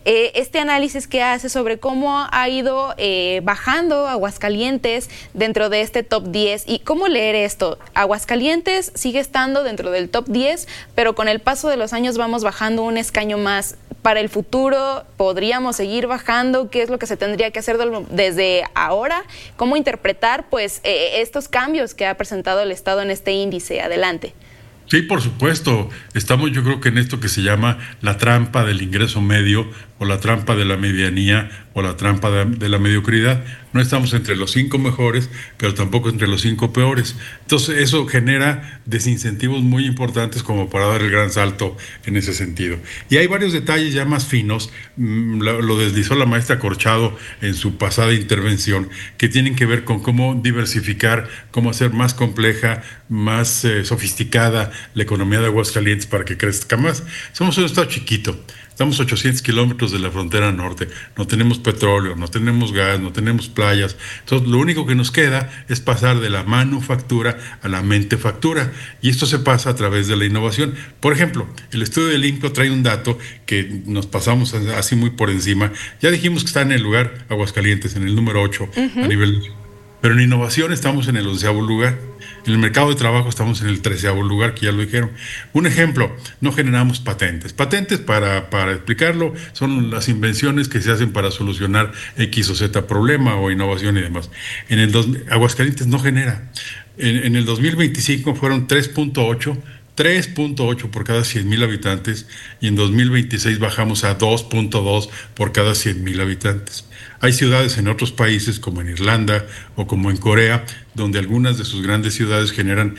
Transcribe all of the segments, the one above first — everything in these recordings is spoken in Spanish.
este análisis que hace sobre cómo ha ido bajando Aguascalientes dentro de este top 10 y cómo leer esto. Aguascalientes sigue estando dentro del top 10, pero con el paso de los años vamos bajando un escaño más. Para el futuro, ¿podríamos seguir bajando? ¿Qué es lo que se tendría que hacer desde ahora? ¿Cómo interpretar pues estos cambios que ha presentado el Estado en este índice? Adelante. Sí, por supuesto. Estamos, yo creo que en esto que se llama la trampa del ingreso medio, o la trampa de la medianía, o la trampa de la mediocridad. No estamos entre los 5 mejores, pero tampoco entre los 5 peores. Entonces eso genera desincentivos muy importantes como para dar el gran salto en ese sentido. Y hay varios detalles ya más finos, lo deslizó la maestra Corchado en su pasada intervención, que tienen que ver con cómo diversificar, cómo hacer más compleja, más sofisticada la economía de Aguascalientes para que crezca más. Somos un estado chiquito. Estamos 800 kilómetros de la frontera norte, no tenemos petróleo, no tenemos gas, no tenemos playas. Entonces, lo único que nos queda es pasar de la manufactura a la mentefactura. Y esto se pasa a través de la innovación. Por ejemplo, el estudio del INCO trae un dato que nos pasamos así muy por encima. Ya dijimos que está en el lugar Aguascalientes, en el número 8 a nivel... Pero en innovación estamos en el 11º lugar. En el mercado de trabajo estamos en el 13º lugar, que ya lo dijeron. Un ejemplo, no generamos patentes. Patentes, para explicarlo, son las invenciones que se hacen para solucionar X o Z problema o innovación y demás. Aguascalientes no genera. En el 2025 fueron 3.8 por cada 100,000 habitantes, y en 2026 bajamos a 2.2 por cada 100,000 habitantes. Hay ciudades en otros países, como en Irlanda o como en Corea, donde algunas de sus grandes ciudades generan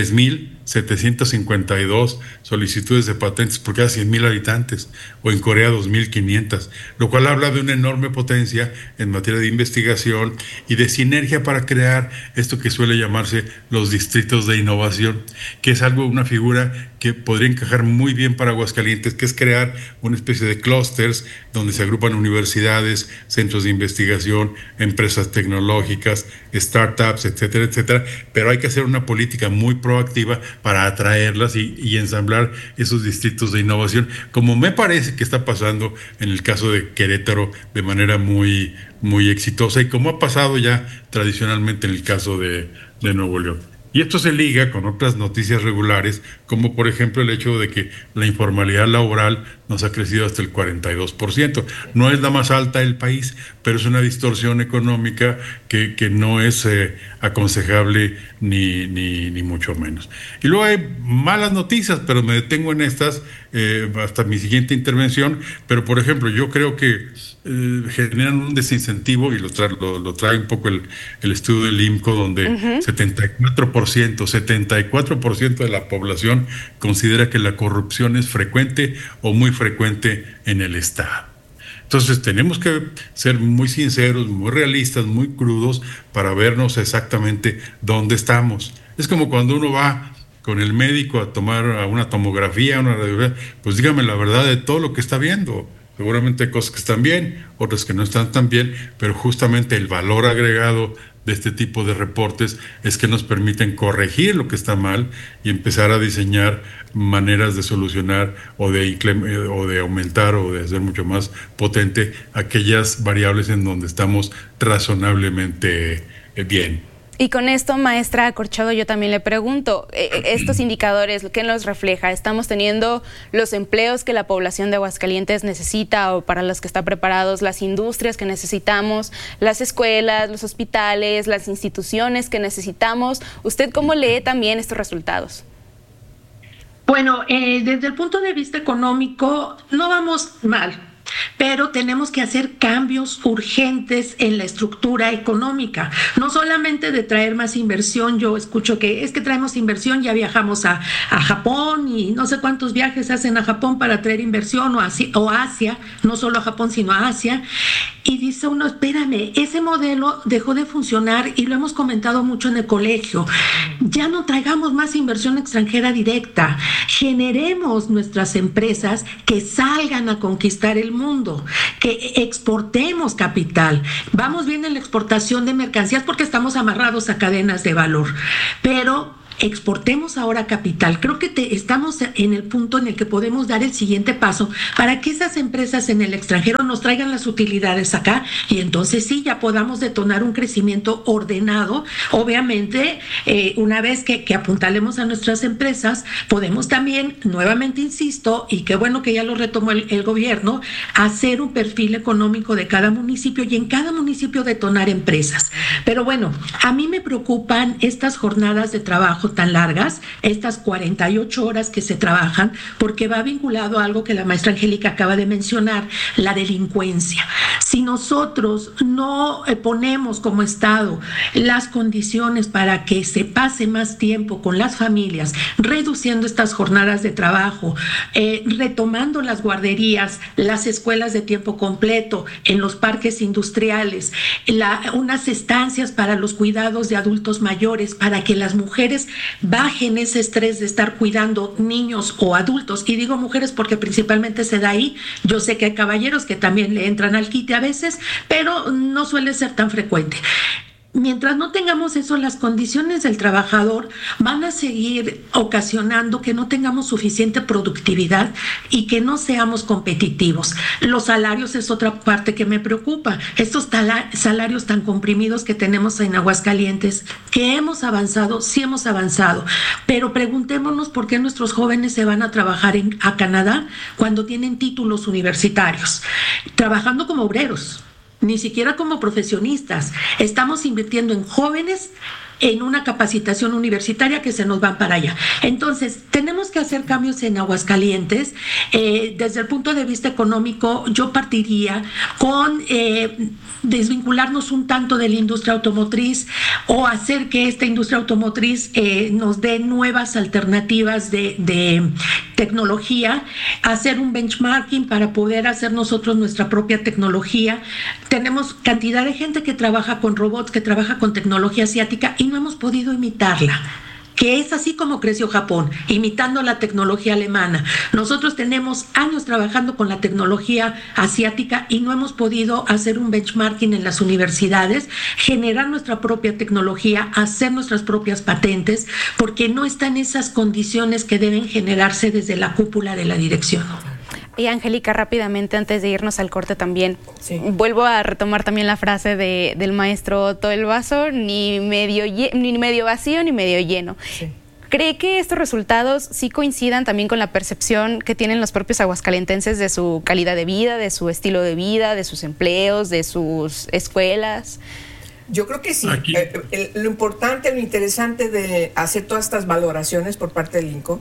3.752 solicitudes de patentes por cada 100,000 habitantes, o en Corea 2.500, lo cual habla de una enorme potencia en materia de investigación y de sinergia para crear esto que suele llamarse los distritos de innovación, que es una figura que podría encajar muy bien para Aguascalientes, que es crear una especie de clústeres donde se agrupan universidades, centros de investigación, empresas tecnológicas, startups, etcétera, etcétera, pero hay que hacer una política muy proactiva para atraerlas y ensamblar esos distritos de innovación, como me parece que está pasando en el caso de Querétaro de manera muy, muy exitosa, y como ha pasado ya tradicionalmente en el caso de Nuevo León. Y esto se liga con otras noticias regulares, como por ejemplo el hecho de que la informalidad laboral nos ha crecido hasta el 42%. No es la más alta del país, pero es una distorsión económica que no es aconsejable ni mucho menos. Y luego hay malas noticias, pero me detengo en estas hasta mi siguiente intervención. Pero por ejemplo, yo creo que generan un desincentivo, y lo trae un poco el estudio del IMCO, donde 74% de la población considera que la corrupción es frecuente o muy frecuente en el Estado. Entonces tenemos que ser muy sinceros, muy realistas, muy crudos para vernos exactamente dónde estamos. Es como cuando uno va con el médico a tomar una tomografía, una radiografía, pues dígame la verdad de todo lo que está viendo. Seguramente hay cosas que están bien, otras que no están tan bien, pero justamente el valor agregado de este tipo de reportes es que nos permiten corregir lo que está mal y empezar a diseñar maneras de solucionar o de aumentar o de hacer mucho más potente aquellas variables en donde estamos razonablemente bien. Y con esto, maestra Corchado, yo también le pregunto, estos indicadores, ¿qué nos refleja? ¿Estamos teniendo los empleos que la población de Aguascalientes necesita o para los que está preparados, las industrias que necesitamos, las escuelas, los hospitales, las instituciones que necesitamos? ¿Usted cómo lee también estos resultados? Bueno, desde el punto de vista económico, no vamos mal. Pero tenemos que hacer cambios urgentes en la estructura económica, no solamente de traer más inversión. Yo escucho que es que traemos inversión, ya viajamos a Japón y no sé cuántos viajes hacen a Japón para traer inversión, o a Asia, no solo a Japón sino a Asia, y dice uno, espérame, ese modelo dejó de funcionar y lo hemos comentado mucho en el colegio. Ya no traigamos más inversión extranjera directa, generemos nuestras empresas que salgan a conquistar el mundo, que exportemos capital. Vamos bien en la exportación de mercancías porque estamos amarrados a cadenas de valor, pero exportemos ahora capital. Creo que estamos en el punto en el que podemos dar el siguiente paso para que esas empresas en el extranjero nos traigan las utilidades acá y entonces sí, ya podamos detonar un crecimiento ordenado. Obviamente, una vez que apuntalemos a nuestras empresas, podemos también, nuevamente insisto, y qué bueno que ya lo retomó el gobierno, hacer un perfil económico de cada municipio y en cada municipio detonar empresas. Pero bueno, a mí me preocupan estas jornadas de trabajo tan largas, estas 48 horas que se trabajan, porque va vinculado a algo que la maestra Angélica acaba de mencionar, la delincuencia. Si nosotros no ponemos como Estado las condiciones para que se pase más tiempo con las familias, reduciendo estas jornadas de trabajo, retomando las guarderías, las escuelas de tiempo completo, en los parques industriales, unas estancias para los cuidados de adultos mayores, para que las mujeres bajen ese estrés de estar cuidando niños o adultos, y digo mujeres porque principalmente se da ahí. Yo sé que hay caballeros que también le entran al quite a veces, pero no suele ser tan frecuente. Mientras no tengamos eso, las condiciones del trabajador van a seguir ocasionando que no tengamos suficiente productividad y que no seamos competitivos. Los salarios es otra parte que me preocupa. Estos salarios tan comprimidos que tenemos en Aguascalientes, que hemos avanzado, sí hemos avanzado, pero preguntémonos por qué nuestros jóvenes se van a trabajar a Canadá cuando tienen títulos universitarios, trabajando como obreros. Ni siquiera como profesionistas. Estamos invirtiendo en jóvenes en una capacitación universitaria que se nos van para allá. Entonces, tenemos que hacer cambios en Aguascalientes. Desde el punto de vista económico, yo partiría con desvincularnos un tanto de la industria automotriz o hacer que esta industria automotriz nos dé nuevas alternativas de tecnología, hacer un benchmarking para poder hacer nosotros nuestra propia tecnología. Tenemos cantidad de gente que trabaja con robots, que trabaja con tecnología asiática y no hemos podido imitarla, que es así como creció Japón, imitando la tecnología alemana. Nosotros tenemos años trabajando con la tecnología asiática y no hemos podido hacer un benchmarking en las universidades, generar nuestra propia tecnología, hacer nuestras propias patentes, porque no están esas condiciones que deben generarse desde la cúpula de la dirección. Y Angélica, rápidamente, antes de irnos al corte también, vuelvo a retomar también la frase del maestro: todo el vaso, ni medio vacío ni medio lleno. Sí. ¿Cree que estos resultados sí coincidan también con la percepción que tienen los propios aguascalentenses de su calidad de vida, de su estilo de vida, de sus empleos, de sus escuelas? Yo creo que sí. Lo importante, lo interesante de hacer todas estas valoraciones por parte del INCO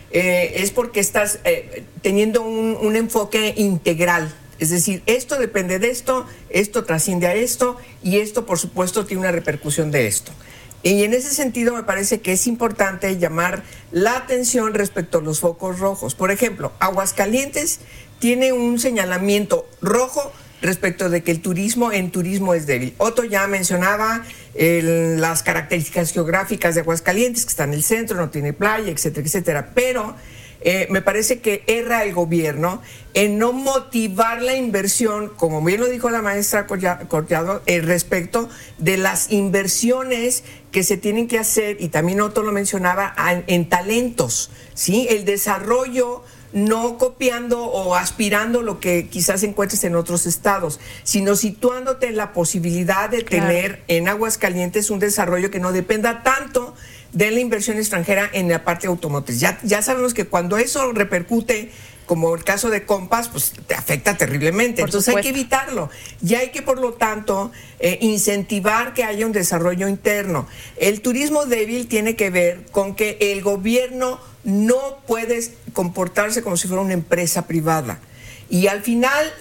es porque estás teniendo un enfoque integral. Es decir, esto depende de esto trasciende a esto, y esto, por supuesto, tiene una repercusión de esto. Y en ese sentido me parece que es importante llamar la atención respecto a los focos rojos. Por ejemplo, Aguascalientes tiene un señalamiento rojo respecto de que el turismo es débil. Otto ya mencionaba las características geográficas de Aguascalientes, que está en el centro, no tiene playa, etcétera, etcétera. Pero me parece que erra el gobierno en no motivar la inversión, como bien lo dijo la maestra Collado, respecto de las inversiones que se tienen que hacer, y también Otto lo mencionaba, en talentos, ¿sí? El desarrollo, no copiando o aspirando lo que quizás encuentres en otros estados, sino situándote en la posibilidad de tener en Aguascalientes un desarrollo que no dependa tanto de la inversión extranjera en la parte automotriz. Ya sabemos que cuando eso repercute, como el caso de Compass, pues te afecta terriblemente. Entonces hay que evitarlo. Y hay que, por lo tanto, incentivar que haya un desarrollo interno. El turismo débil tiene que ver con que el gobierno no puede comportarse como si fuera una empresa privada. Y al final,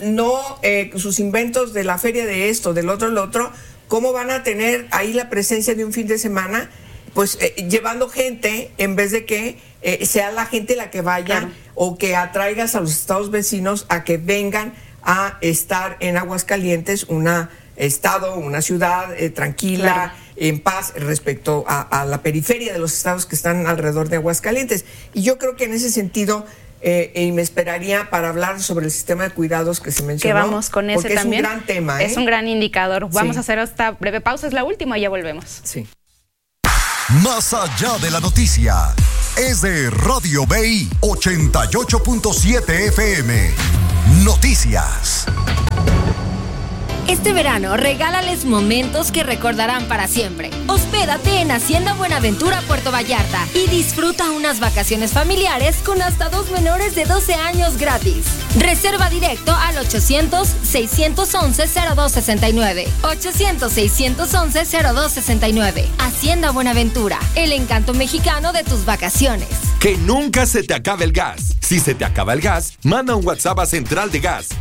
sus inventos de la feria de esto, del otro, ¿cómo van a tener ahí la presencia de un fin de semana? Pues llevando gente, en vez de que sea la gente la que vaya, claro, o que atraigas a los estados vecinos a que vengan a estar en Aguascalientes, una ciudad tranquila, claro, en paz, respecto a la periferia de los estados que están alrededor de Aguascalientes. Y yo creo que en ese sentido, y me esperaría para hablar sobre el sistema de cuidados que se mencionó, que vamos con ese también. Es un gran tema. Es un gran indicador. Vamos a hacer esta breve pausa, es la última y ya volvemos. Sí. Más allá de la noticia, es de Radio BI 88.7 FM. Noticias. Este verano, regálales momentos que recordarán para siempre. Hospédate en Hacienda Buenaventura, Puerto Vallarta y disfruta unas vacaciones familiares con hasta 2 menores de 12 años gratis. Reserva directo al 800-611-0269. 800-611-0269. Hacienda Buenaventura, el encanto mexicano de tus vacaciones. Que nunca se te acabe el gas. Si se te acaba el gas, manda un WhatsApp a Central de Gas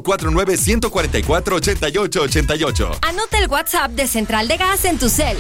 449-144-8888. Anota el WhatsApp de Central de Gas en tu cel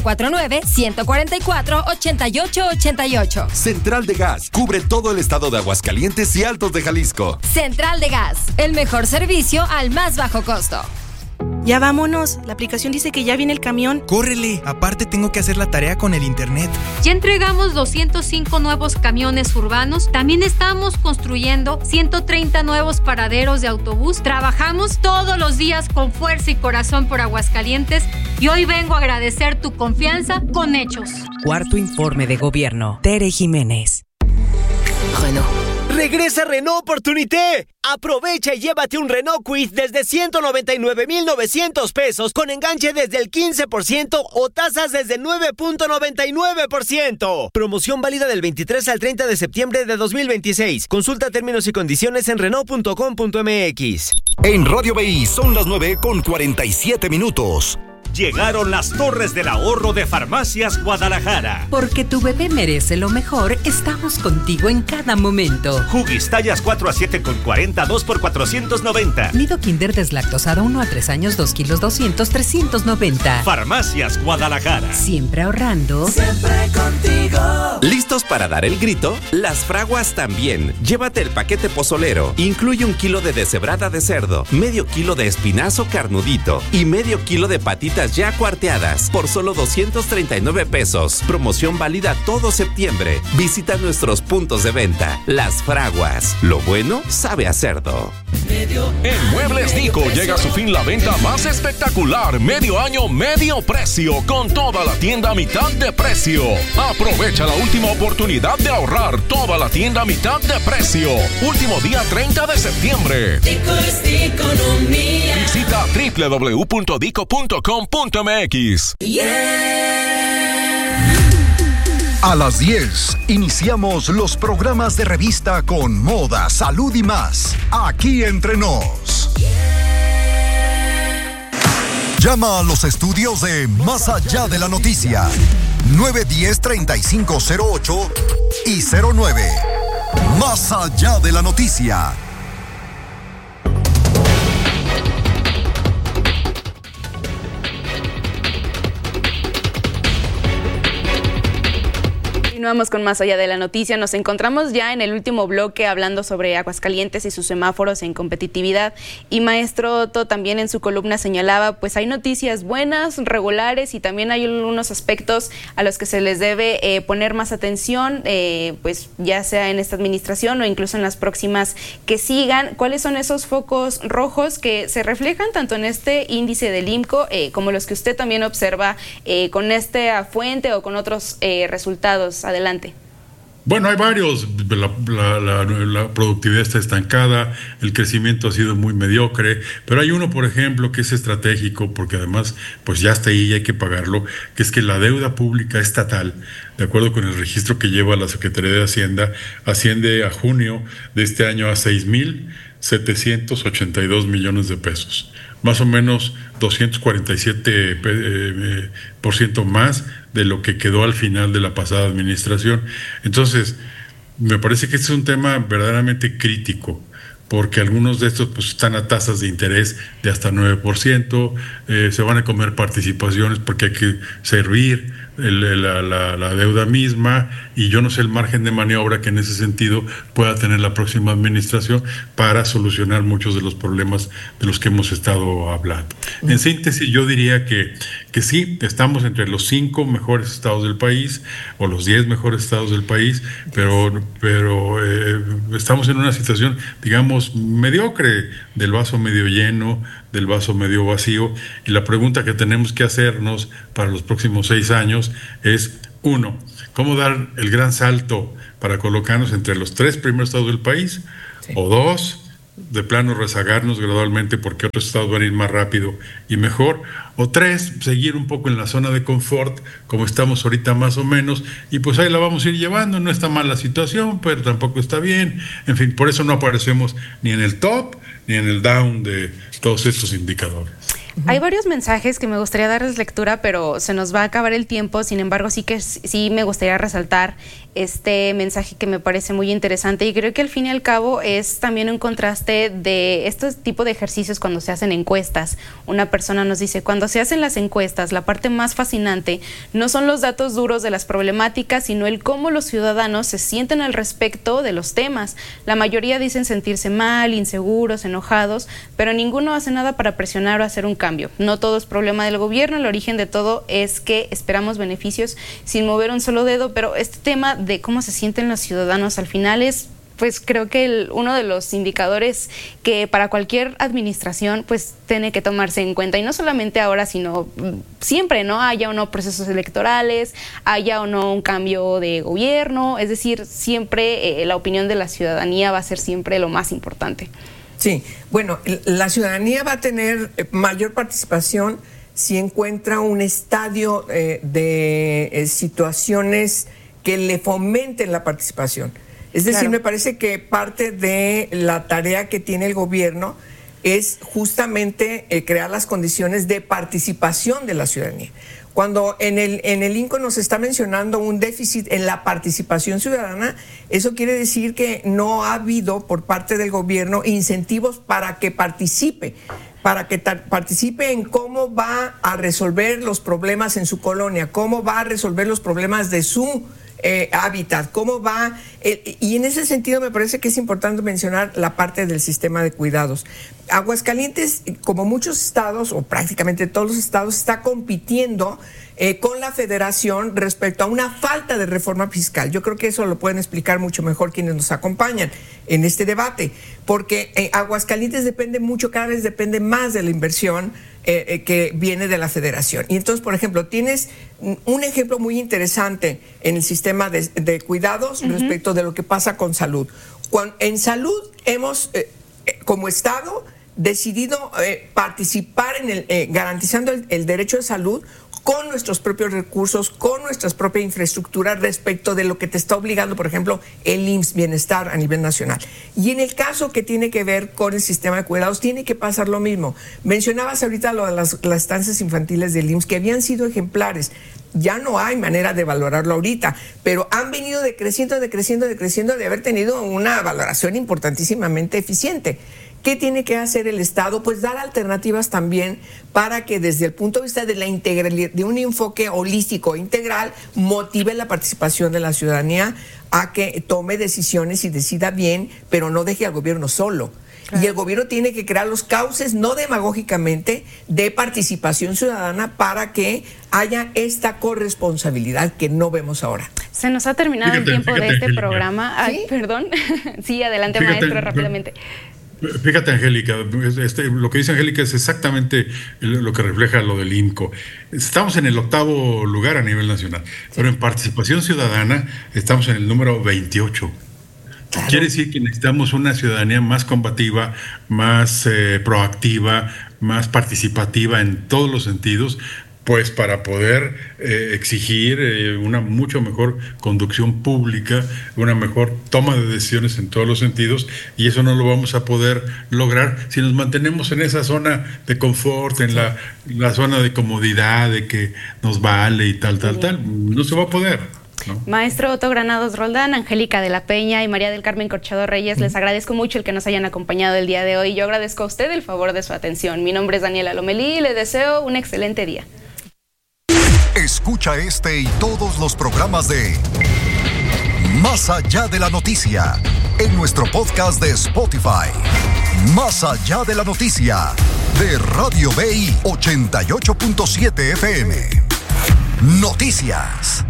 449-144-8888. Central de Gas cubre todo el estado de Aguascalientes y Altos de Jalisco. Central de Gas, el mejor servicio al más bajo costo. Ya vámonos, la aplicación dice que ya viene el camión. Córrele, aparte tengo que hacer la tarea con el internet. Ya entregamos 205 nuevos camiones urbanos, también estamos construyendo 130 nuevos paraderos de autobús. Trabajamos todos los días con fuerza y corazón por Aguascalientes y hoy vengo a agradecer tu confianza con hechos. Cuarto informe de gobierno. Tere Jiménez. Renault. ¡Regresa Renault Opportunité! Aprovecha y llévate un Renault Kwid desde 199,900 pesos con enganche desde el 15% o tasas desde 9.99%. Promoción válida del 23 al 30 de septiembre de 2026. Consulta términos y condiciones en Renault.com.mx. En Radio BI son las 9:47. Llegaron las Torres del Ahorro de Farmacias Guadalajara. Porque tu bebé merece lo mejor, estamos contigo en cada momento. Huggies tallas 4 a 7 con 40, 2 por 490. Nido Kinder deslactosado 1 a 3 años, 2 kilos 200, 390. Farmacias Guadalajara. Siempre ahorrando. Siempre contigo. ¿Listos para dar el grito? Las fraguas también. Llévate el paquete pozolero. Incluye 1 kilo de deshebrada de cerdo, medio kilo de espinazo carnudito y medio kilo de patitas ya cuarteadas por solo 239 pesos. Promoción válida todo septiembre. Visita nuestros puntos de venta. Las Fraguas. Lo bueno sabe a cerdo. En Muebles Nico llega a su fin la venta más espectacular. Medio año, medio precio. Con toda la tienda a mitad de precio. Aprovecha la última oportunidad de ahorrar. Toda la tienda a mitad de precio. Último día 30 de septiembre. Dico es economía. Visita www.dico.com.mx. A las 10 iniciamos los programas de revista con moda, salud y más. Aquí entre nos. Llama a los estudios de Más Allá de la Noticia. 910-3508 y 09. Más Allá de la Noticia. Continuamos con Más Allá de la Noticia. Nos encontramos ya en el último bloque hablando sobre Aguascalientes y sus semáforos en competitividad. Y maestro Otto también en su columna señalaba, pues hay noticias buenas, regulares, y también hay algunos aspectos a los que se les debe poner más atención, pues ya sea en esta administración o incluso en las próximas que sigan. ¿Cuáles son esos focos rojos que se reflejan tanto en este índice del IMCO como los que usted también observa con esta fuente o con otros resultados? Adelante. Bueno, hay varios. La productividad está estancada, el crecimiento ha sido muy mediocre, pero hay uno, por ejemplo, que es estratégico, porque además pues ya está ahí y hay que pagarlo, que es que la deuda pública estatal, de acuerdo con el registro que lleva la Secretaría de Hacienda, asciende a junio de este año a 6,782 millones de pesos. Más o menos 247% más de lo que quedó al final de la pasada administración. Entonces, me parece que este es un tema verdaderamente crítico, porque algunos de estos pues están a tasas de interés de hasta 9%, se van a comer participaciones porque hay que servir la deuda misma, y yo no sé el margen de maniobra que en ese sentido pueda tener la próxima administración para solucionar muchos de los problemas de los que hemos estado hablando. En síntesis, yo diría que que sí, estamos entre los 5 mejores estados del país o los 10 mejores estados del país, pero estamos en una situación, digamos, mediocre, del vaso medio lleno, del vaso medio vacío, y la pregunta que tenemos que hacernos para los próximos 6 años es, 1, ¿cómo dar el gran salto para colocarnos entre los 3 primeros estados del país? Sí. O 2, de plano rezagarnos gradualmente porque otros estados van a ir más rápido y mejor. O 3, seguir un poco en la zona de confort, como estamos ahorita más o menos, y pues ahí la vamos a ir llevando. No está mal la situación, pero tampoco está bien. En fin, por eso no aparecemos ni en el top ni en el down de todos estos indicadores. Hay varios mensajes que me gustaría darles lectura, pero se nos va a acabar el tiempo. Sin embargo, sí me gustaría resaltar este mensaje que me parece muy interesante, y creo que al fin y al cabo es también un contraste de este tipo de ejercicios cuando se hacen encuestas. Una persona nos dice, cuando se hacen las encuestas, la parte más fascinante no son los datos duros de las problemáticas, sino el cómo los ciudadanos se sienten al respecto de los temas. La mayoría dicen sentirse mal, inseguros, enojados, pero ninguno hace nada para presionar o hacer un cambio. No todo es problema del gobierno, el origen de todo es que esperamos beneficios sin mover un solo dedo, pero este tema de cómo se sienten los ciudadanos al final es, pues creo que uno de los indicadores que para cualquier administración pues tiene que tomarse en cuenta, y no solamente ahora, sino siempre, ¿no? Haya o no procesos electorales, haya o no un cambio de gobierno, es decir, siempre la opinión de la ciudadanía va a ser siempre lo más importante. Sí, bueno, la ciudadanía va a tener mayor participación si encuentra un estadio de situaciones que le fomenten la participación. Es decir, claro, me parece que parte de la tarea que tiene el gobierno es justamente crear las condiciones de participación de la ciudadanía. Cuando en el INCO nos está mencionando un déficit en la participación ciudadana, eso quiere decir que no ha habido por parte del gobierno incentivos para que participe en cómo va a resolver los problemas en su colonia, cómo va a resolver los problemas de su hábitat, cómo va, y en ese sentido me parece que es importante mencionar la parte del sistema de cuidados. Aguascalientes, como muchos estados, o prácticamente todos los estados, está compitiendo con la federación respecto a una falta de reforma fiscal. Yo creo que eso lo pueden explicar mucho mejor quienes nos acompañan en este debate, porque Aguascalientes cada vez depende más de la inversión que viene de la federación. Y entonces, por ejemplo, tienes un ejemplo muy interesante en el sistema de cuidados respecto de lo que pasa con salud. En salud hemos, como Estado, decidido participar en garantizando el derecho de salud con nuestros propios recursos, con nuestra propia infraestructura respecto de lo que te está obligando, por ejemplo, el IMSS Bienestar a nivel nacional. Y en el caso que tiene que ver con el sistema de cuidados, tiene que pasar lo mismo. Mencionabas ahorita lo de las estancias infantiles del IMSS, que habían sido ejemplares. Ya no hay manera de valorarlo ahorita, pero han venido decreciendo, de haber tenido una valoración importantísimamente eficiente. ¿Qué tiene que hacer el Estado? Pues dar alternativas también para que desde el punto de vista de la integralidad, de un enfoque holístico integral, motive la participación de la ciudadanía a que tome decisiones y decida bien, pero no deje al gobierno solo. Claro. Y el gobierno tiene que crear los cauces, no demagógicamente, de participación ciudadana para que haya esta corresponsabilidad que no vemos ahora. Se nos ha terminado el tiempo de este programa. Ay, perdón. Sí, adelante, maestro, rápidamente. Fíjate, Angélica, lo que dice Angélica es exactamente lo que refleja lo del INCO. Estamos en el 8º lugar a nivel nacional, pero en participación ciudadana estamos en el número 28. Claro. Quiere decir que necesitamos una ciudadanía más combativa, más proactiva, más participativa en todos los sentidos, pues para poder exigir una mucho mejor conducción pública, una mejor toma de decisiones en todos los sentidos, y eso no lo vamos a poder lograr si nos mantenemos en esa zona de confort, en la zona de comodidad, de que nos vale y tal. No se va a poder, ¿no? Maestro Otto Granados Roldán, Angélica de la Peña y María del Carmen Corchado Reyes, les agradezco mucho el que nos hayan acompañado el día de hoy. Yo agradezco a usted el favor de su atención. Mi nombre es Daniela Lomelí y les deseo un excelente día. Escucha este y todos los programas de Más Allá de la Noticia en nuestro podcast de Spotify. Más allá de la noticia, de Radio BI 88.7 FM. Noticias.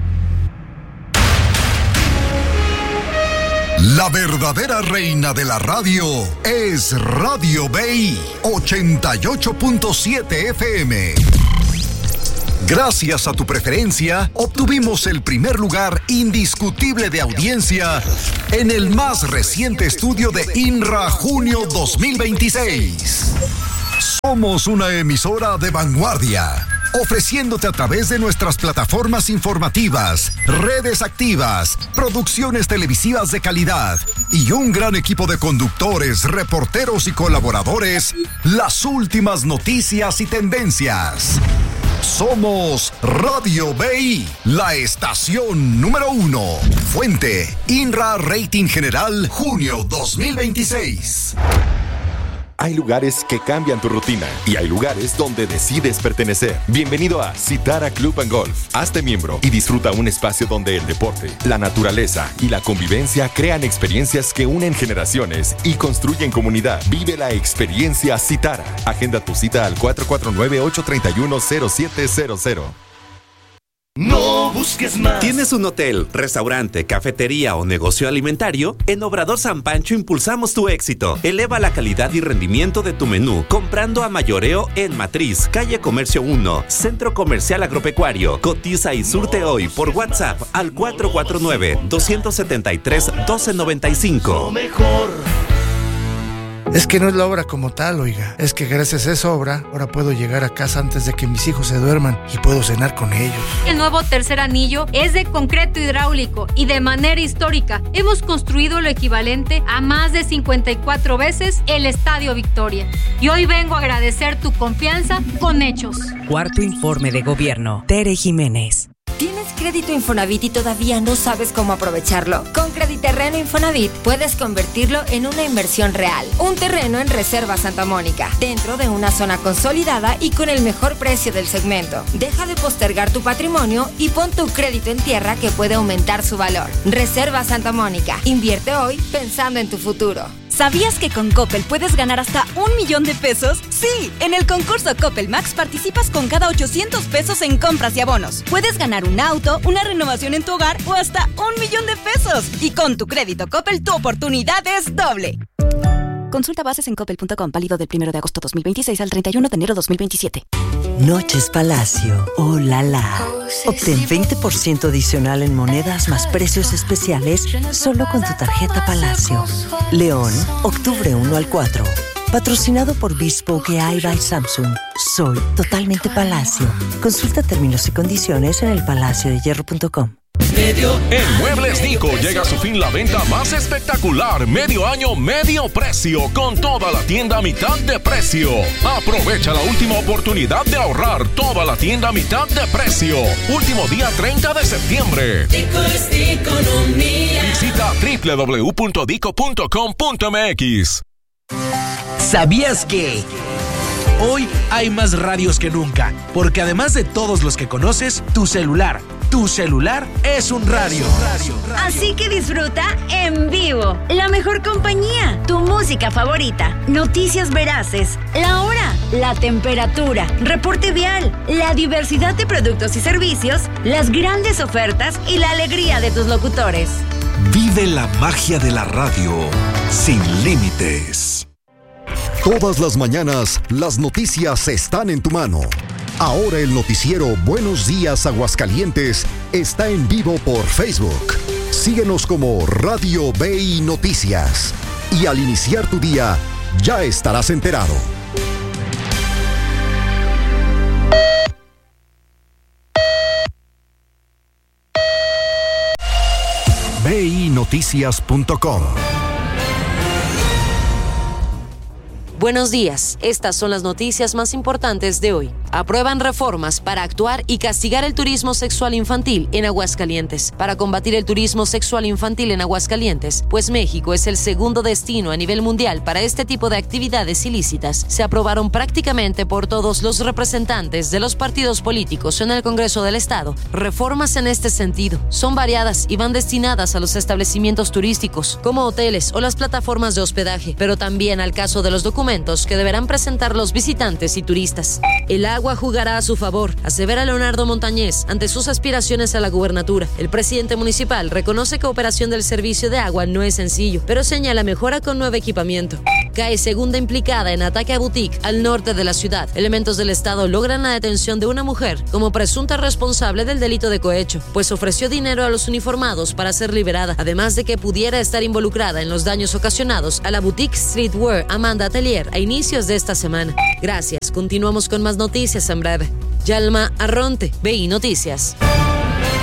La verdadera reina de la radio es Radio BI 88.7 FM. Gracias a tu preferencia, obtuvimos el primer lugar indiscutible de audiencia en el más reciente estudio de INRA Junio 2026. Somos una emisora de vanguardia, ofreciéndote a través de nuestras plataformas informativas, redes activas, producciones televisivas de calidad y un gran equipo de conductores, reporteros y colaboradores, las últimas noticias y tendencias. Somos Radio BI, la estación número 1. Fuente, INRA Rating General, junio 2026. Hay lugares que cambian tu rutina y hay lugares donde decides pertenecer. Bienvenido a Citara Club and Golf. Hazte miembro y disfruta un espacio donde el deporte, la naturaleza y la convivencia crean experiencias que unen generaciones y construyen comunidad. Vive la experiencia Citara. Agenda tu cita al 449-831-0700. No busques más. ¿Tienes un hotel, restaurante, cafetería o negocio alimentario? En Obrador San Pancho impulsamos tu éxito. Eleva la calidad y rendimiento de tu menú comprando a mayoreo en Matriz, Calle Comercio 1, Centro Comercial Agropecuario. Cotiza y surte hoy por WhatsApp al 449-273-1295. Lo mejor. Es que no es la obra como tal, oiga. Es que gracias a esa obra, ahora puedo llegar a casa antes de que mis hijos se duerman y puedo cenar con ellos. El nuevo tercer anillo es de concreto hidráulico y de manera histórica hemos construido lo equivalente a más de 54 veces el Estadio Victoria. Y hoy vengo a agradecer tu confianza con hechos. Cuarto informe de gobierno. Tere Jiménez. ¿Tienes crédito Infonavit y todavía no sabes cómo aprovecharlo? Con Crediterreno Infonavit puedes convertirlo en una inversión real. Un terreno en Reserva Santa Mónica, dentro de una zona consolidada y con el mejor precio del segmento. Deja de postergar tu patrimonio y pon tu crédito en tierra que puede aumentar su valor. Reserva Santa Mónica. Invierte hoy pensando en tu futuro. ¿Sabías que con Coppel puedes ganar hasta $1,000,000 de pesos? Sí, en el concurso Coppel Max participas con cada 800 pesos en compras y abonos. Puedes ganar un auto, una renovación en tu hogar o hasta $1,000,000 de pesos. Y con tu crédito Coppel, tu oportunidad es doble. Consulta bases en coppel.com, válido del 1 de agosto 2026 al 31 de enero 2027. Noches Palacio, oh la la. Obtén 20% adicional en monedas más precios especiales solo con tu tarjeta Palacio. León, octubre 1 al 4. Patrocinado por Bespoke AI by Samsung. Soy totalmente Palacio. Consulta términos y condiciones en elpalaciodehierro.com. En Muebles Nico llega a su fin la venta más espectacular, medio año, medio precio, con toda la tienda a mitad de precio. Aprovecha la última oportunidad de ahorrar, toda la tienda a mitad de precio. Último día 30 de septiembre. Dico es economía. Visita www.dico.com.mx. ¿Sabías que hoy hay más radios que nunca? Porque además de todos los que conoces, tu celular es un radio. Así que disfruta en vivo la mejor compañía, tu música favorita, noticias veraces, la hora, la temperatura, reporte vial, la diversidad de productos y servicios, las grandes ofertas y la alegría de tus locutores. Vive la magia de la radio sin límites. Todas las mañanas, las noticias están en tu mano. Ahora el noticiero Buenos Días Aguascalientes está en vivo por Facebook. Síguenos como Radio BI Noticias. Y al iniciar tu día, ya estarás enterado. BINoticias.com. Buenos días, estas son las noticias más importantes de hoy. Aprueban reformas para actuar y castigar el turismo sexual infantil en Aguascalientes. Para combatir el turismo sexual infantil en Aguascalientes, pues México es el segundo destino a nivel mundial para este tipo de actividades ilícitas, se aprobaron prácticamente por todos los representantes de los partidos políticos en el Congreso del Estado reformas en este sentido. Son variadas y van destinadas a los establecimientos turísticos, como hoteles o las plataformas de hospedaje, pero también al caso de los documentos que deberán presentar los visitantes y turistas. El agua jugará a su favor, asevera Leonardo Montañez ante sus aspiraciones a la gubernatura. El presidente municipal reconoce que operación del servicio de agua no es sencillo, pero señala mejora con nuevo equipamiento. Cae segunda implicada en ataque a boutique al norte de la ciudad. Elementos del Estado logran la detención de una mujer como presunta responsable del delito de cohecho, pues ofreció dinero a los uniformados para ser liberada, además de que pudiera estar involucrada en los daños ocasionados a la boutique streetwear Amanda Atelier a inicios de esta semana. Gracias, continuamos con más noticias en breve. Yalma Arronte, BI Noticias.